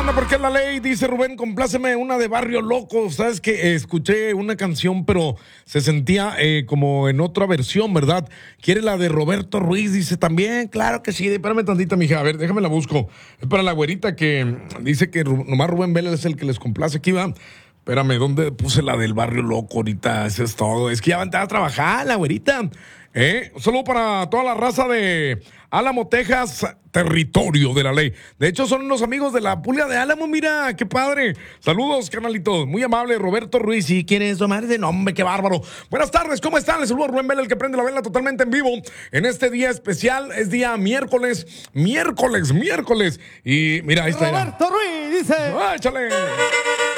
Anda porque es la ley, dice Rubén, compláceme una de Barrio Loco. Sabes que escuché una canción, pero se sentía como en otra versión, ¿verdad? ¿Quiere la de Roberto Ruiz? Dice también, claro que sí. Espérame tantita, mija, a ver, déjame la busco. Es para la güerita que dice que nomás Rubén Vélez es el que les complace. Aquí va. Espérame, ¿dónde puse la del Barrio Loco ahorita? Eso es todo. Es que ya va a entrar a trabajar la güerita. Un saludo para toda la raza de Álamo, Texas, territorio de la ley. De hecho, son unos amigos de la Pulga de Álamo, mira, qué padre. Saludos, canalitos. Muy amable, Roberto Ruiz. ¿Y quién es su madre de nombre? Qué bárbaro. Buenas tardes, ¿cómo están? Les saludo a Rubén Vélez, el que prende la vela totalmente en vivo. En este día especial, es día miércoles. Y mira, ahí está. Roberto Ruiz dice. ¡Échale!